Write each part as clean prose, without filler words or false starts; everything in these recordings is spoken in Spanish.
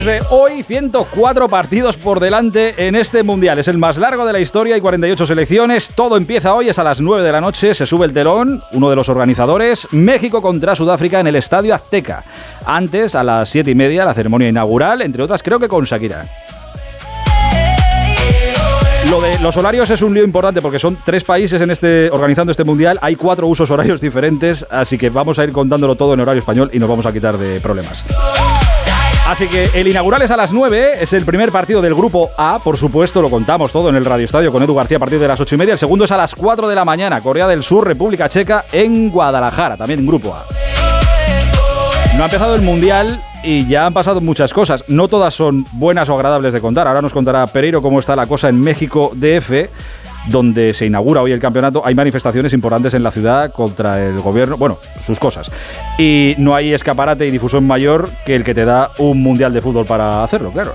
De hoy, 104 partidos por delante en este Mundial. Es el más largo de la historia, hay 48 selecciones. Todo empieza hoy, es a las 9 de la noche. Se sube el telón, uno de los organizadores, México contra Sudáfrica en el Estadio Azteca. Antes, a las 7:30, la ceremonia inaugural, entre otras, creo que con Shakira. Lo de los horarios es un lío importante porque son 3 países organizando este Mundial. Hay 4 usos horarios diferentes, así que vamos a ir contándolo todo en horario español y nos vamos a quitar de problemas. Así que el inaugural es a las 9, es el primer partido del Grupo A, por supuesto, lo contamos todo en el Radio Estadio con Edu García a partir de las 8:30. El segundo es a las 4 de la mañana, Corea del Sur, República Checa, en Guadalajara, también en Grupo A. No ha empezado el Mundial y ya han pasado muchas cosas. No todas son buenas o agradables de contar. Ahora nos contará Pereiro cómo está la cosa en México DF, donde se inaugura hoy el campeonato. Hay manifestaciones importantes en la ciudad contra el gobierno, bueno, sus cosas. Y no hay escaparate y difusión mayor que el que te da un Mundial de Fútbol para hacerlo, claro.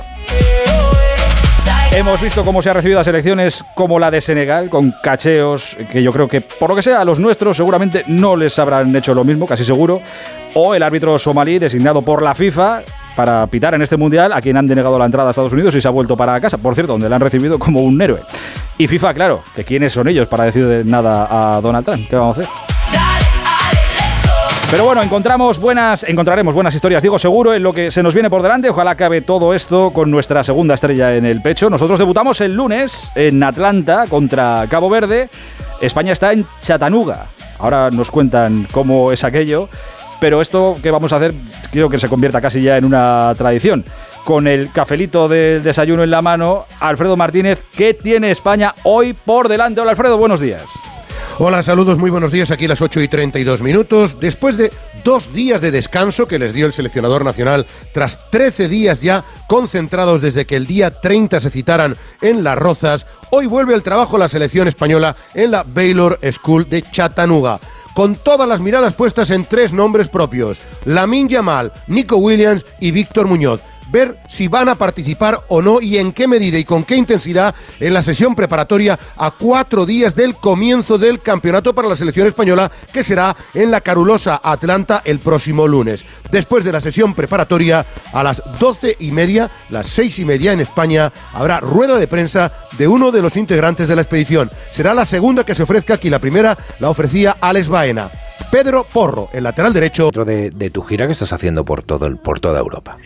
Hemos visto cómo se ha recibido a selecciones como la de Senegal, con cacheos que yo creo que, por lo que sea, a los nuestros seguramente no les habrán hecho lo mismo, casi seguro. O el árbitro somalí designado por la FIFA para pitar en este Mundial, a quien han denegado la entrada a Estados Unidos y se ha vuelto para casa, por cierto, donde le han recibido como un héroe. Y FIFA, claro, que quiénes son ellos para decir nada a Donald Trump. ¿Qué vamos a hacer? Pero bueno, encontraremos buenas historias, digo, seguro, en lo que se nos viene por delante. Ojalá acabe todo esto con nuestra segunda estrella en el pecho. Nosotros debutamos el lunes en Atlanta contra Cabo Verde. España está en Chattanooga. Ahora nos cuentan cómo es aquello. Pero esto que vamos a hacer quiero que se convierta casi ya en una tradición. Con el cafelito del desayuno en la mano, Alfredo Martínez, ¿qué tiene España hoy por delante? Hola Alfredo, buenos días. Hola, saludos, muy buenos días, aquí las 8:32. Después de 2 días de descanso que les dio el seleccionador nacional, tras 13 días ya concentrados desde que el día 30 se citaran en Las Rozas, hoy vuelve al trabajo la selección española en la Baylor School de Chattanooga, con todas las miradas puestas en 3 nombres propios: Lamine Yamal, Nico Williams y Víctor Muñoz. Ver si van a participar o no y en qué medida y con qué intensidad en la sesión preparatoria a 4 días del comienzo del campeonato para la selección española, que será en la calurosa Atlanta el próximo lunes. Después de la sesión preparatoria, a las 12:30, las 6:30 en España, habrá rueda de prensa de uno de los integrantes de la expedición. Será la segunda que se ofrezca aquí, la primera la ofrecía Alex Baena. Pedro Porro, el lateral derecho. Dentro de tu gira que estás haciendo por toda Europa.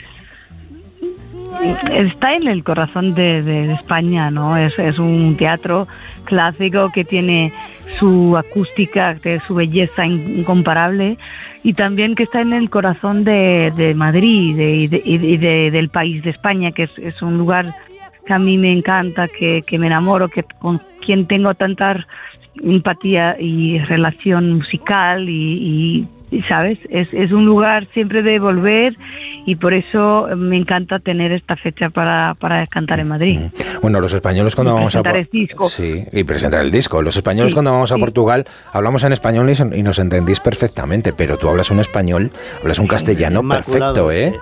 Está en el corazón de España, ¿no? Es un teatro clásico que tiene su acústica, su belleza incomparable, y también que está en el corazón de Madrid y del país de España, que es un lugar que a mí me encanta, que me enamoro, con quien tengo tanta empatía y relación musical y ¿sabes? Es un lugar siempre de volver, y por eso me encanta tener esta fecha para cantar en Madrid. Bueno, los españoles cuando vamos a... presentar el disco. Sí, y presentar el disco. Los españoles cuando vamos a Portugal hablamos en español y nos entendís perfectamente, pero tú hablas un español, hablas un castellano perfecto, ¿eh?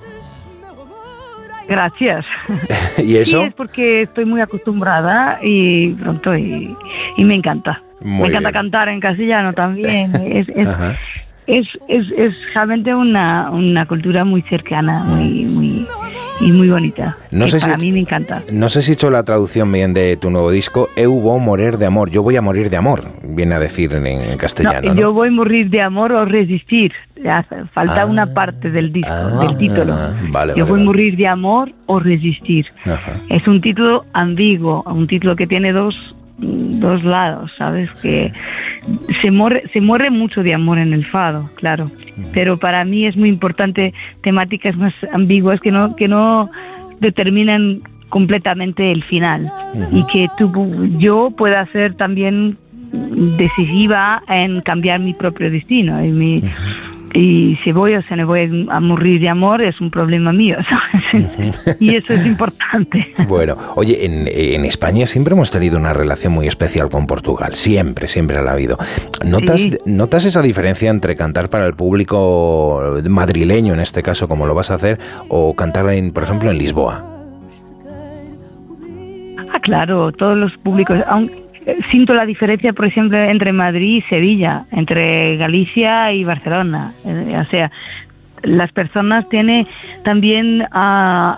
Gracias. ¿Y eso? Sí, es porque estoy muy acostumbrada y pronto y me encanta. Me encanta cantar en castellano también. Es realmente una cultura muy cercana, muy bonita. Para mí me encanta. No sé si he hecho la traducción bien de tu nuevo disco. Eu vou morir de amor. Yo voy a morir de amor, viene a decir en castellano. No, yo voy a morir de amor o resistir. Falta una parte del disco, del título. Yo voy a morir de amor o resistir. Ajá. Es un título ambiguo, un título que tiene dos lados, ¿sabes? Que se muere mucho de amor en el fado, claro, pero para mí es muy importante temáticas más ambiguas que no determinan completamente el final, y que yo pueda ser también decisiva en cambiar mi propio destino y si voy o se me voy a morir de amor es un problema mío, ¿sabes? Y eso es importante. Bueno, oye, en España siempre hemos tenido una relación muy especial con Portugal, siempre la ha habido. ¿Notas esa diferencia entre cantar para el público madrileño, en este caso, como lo vas a hacer, o cantar, por ejemplo, en Lisboa? Claro, todos los públicos... Siento la diferencia, por ejemplo, entre Madrid y Sevilla, entre Galicia y Barcelona. O sea, las personas tienen también